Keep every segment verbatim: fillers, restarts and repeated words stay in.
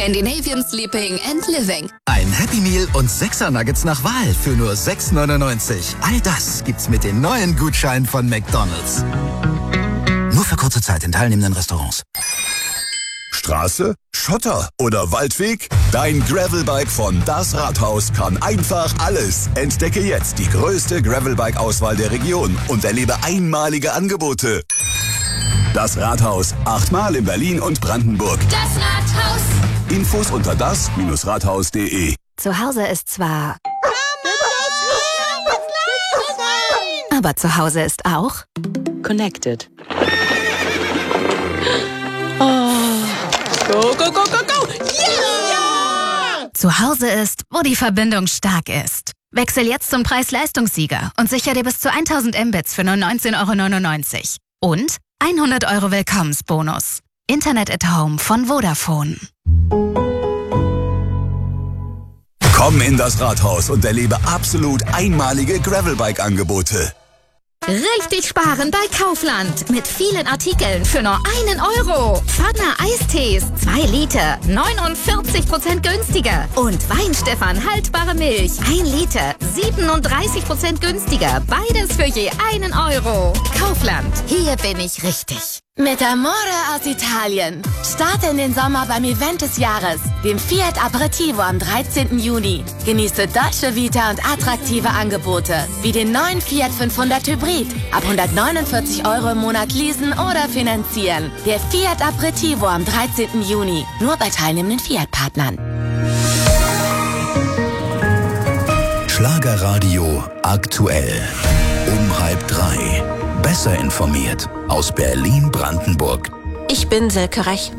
Scandinavian Sleeping and Living. Ein Happy Meal und sechser Nuggets nach Wahl für nur sechs neunundneunzig. All das gibt's mit den neuen Gutscheinen von McDonald's. Nur für kurze Zeit in teilnehmenden Restaurants. Straße, Schotter oder Waldweg? Dein Gravelbike von Das Rathaus kann einfach alles. Entdecke jetzt die größte Gravelbike-Auswahl der Region und erlebe einmalige Angebote. Das Rathaus, achtmal in Berlin und Brandenburg. Das Rathaus. Infos unter das Rathaus punkt de. Zu Hause ist zwar... Aber zu Hause ist auch... Connected. Go, go, go, go, go! Yeah! Zu Hause ist, wo die Verbindung stark ist. Wechsel jetzt zum Preis-Leistungssieger und sichere dir bis zu tausend Mbits für nur neunzehn Euro neunundneunzig. Und hundert Euro Willkommensbonus. Internet at Home von Vodafone. Komm in das Rathaus und erlebe absolut einmalige Gravelbike-Angebote. Richtig sparen bei Kaufland. Mit vielen Artikeln für nur einen Euro. Pfanner Eistees, zwei Liter, neunundvierzig Prozent günstiger. Und Weinstefan haltbare Milch, ein Liter, siebenunddreißig Prozent günstiger. Beides für je einen Euro. Kaufland, hier bin ich richtig. Mit Amore aus Italien. Starte in den Sommer beim Event des Jahres, dem Fiat Aperitivo am dreizehnten Juni. Genieße Dolce Vita und attraktive Angebote, wie den neuen Fiat fünfhundert Hybrid. Ab hundertneunundvierzig Euro im Monat leasen oder finanzieren. Der Fiat Aperitivo am dreizehnten Juni. Nur bei teilnehmenden Fiat-Partnern. Schlagerradio aktuell. Um halb drei. Besser informiert aus Berlin-Brandenburg. Ich bin Silke Rech.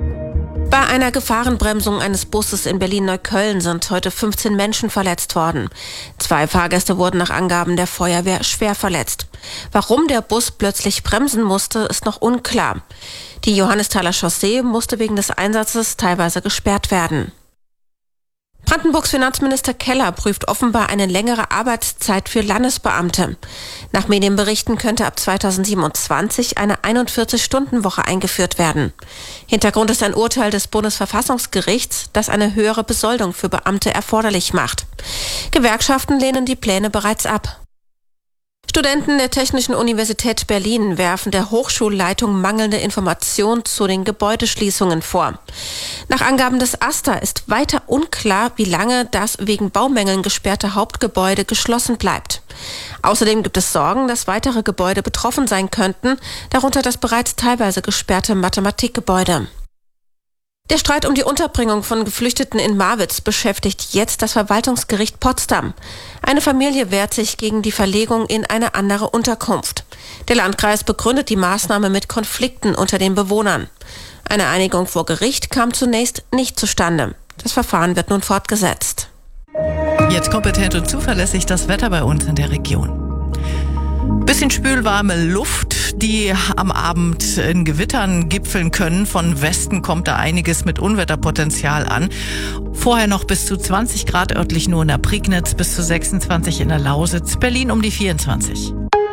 Bei einer Gefahrenbremsung eines Busses in Berlin-Neukölln sind heute fünfzehn Menschen verletzt worden. Zwei Fahrgäste wurden nach Angaben der Feuerwehr schwer verletzt. Warum der Bus plötzlich bremsen musste, ist noch unklar. Die Johannesthaler Chaussee musste wegen des Einsatzes teilweise gesperrt werden. Brandenburgs Finanzminister Keller prüft offenbar eine längere Arbeitszeit für Landesbeamte. Nach Medienberichten könnte ab zweitausendsiebenundzwanzig eine einundvierzig-Stunden-Woche eingeführt werden. Hintergrund ist ein Urteil des Bundesverfassungsgerichts, das eine höhere Besoldung für Beamte erforderlich macht. Gewerkschaften lehnen die Pläne bereits ab. Studenten der Technischen Universität Berlin werfen der Hochschulleitung mangelnde Informationen zu den Gebäudeschließungen vor. Nach Angaben des AStA ist weiter unklar, wie lange das wegen Baumängeln gesperrte Hauptgebäude geschlossen bleibt. Außerdem gibt es Sorgen, dass weitere Gebäude betroffen sein könnten, darunter das bereits teilweise gesperrte Mathematikgebäude. Der Streit um die Unterbringung von Geflüchteten in Marwitz beschäftigt jetzt das Verwaltungsgericht Potsdam. Eine Familie wehrt sich gegen die Verlegung in eine andere Unterkunft. Der Landkreis begründet die Maßnahme mit Konflikten unter den Bewohnern. Eine Einigung vor Gericht kam zunächst nicht zustande. Das Verfahren wird nun fortgesetzt. Jetzt kompetent und zuverlässig das Wetter bei uns in der Region. Bisschen spülwarme Luft, die am Abend in Gewittern gipfeln können. Von Westen kommt da einiges mit Unwetterpotenzial an. Vorher noch bis zu zwanzig Grad örtlich nur in der Prignitz, bis zu sechsundzwanzig in der Lausitz, Berlin um die vierundzwanzig.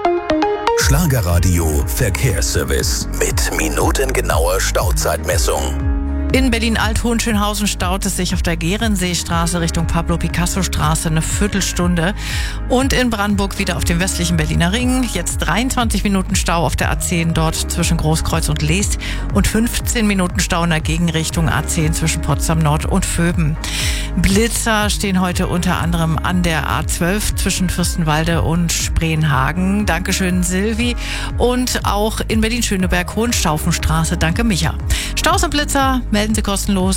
Schlagerradio Verkehrsservice mit minutengenauer Stauzeitmessung. In Berlin-Alt-Hohenschönhausen staut es sich auf der Gehrenseestraße Richtung Pablo-Picasso-Straße eine Viertelstunde. Und in Brandenburg wieder auf dem westlichen Berliner Ring. Jetzt dreiundzwanzig Minuten Stau auf der A zehn dort zwischen Großkreuz und Leest und fünfzehn Minuten Stau in der Gegenrichtung A zehn zwischen Potsdam Nord und Vöben. Blitzer stehen heute unter anderem an der A zwölf zwischen Fürstenwalde und Spreenhagen. Dankeschön, Silvi. Und auch in Berlin-Schöneberg, Hohenstaufenstraße. Danke, Micha. Staus und Blitzer melden Sie kostenlos